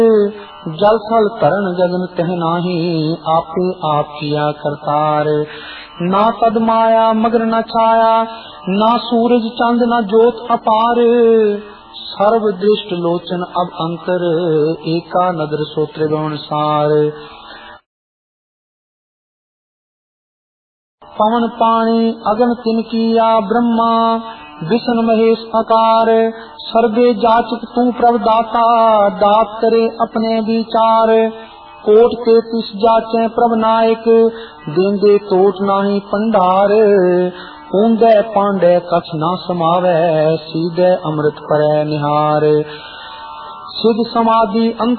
जल थल तरण गगन तह नाही, आपे आप किया करतार। ना तद माया मगर न छाया, ना सूरज चंद न ज्योत अपार। सर्व दृष्ट लोचन अब अंतर, एका नदर सो त्रिगुण सार। पवन पानी अगन तिन किया, ब्रह्मा विष्णु महेश आकार। सर्वे जाचक तू प्रभ दाता, दात करे अपने विचार। कोट 33 जाचे प्रभ नायक, देंगे टोट नाही पंडार। ऊंदे पांडे कछ ना समावे, सीधे अमृत परै निहार। सिद्ध समाधि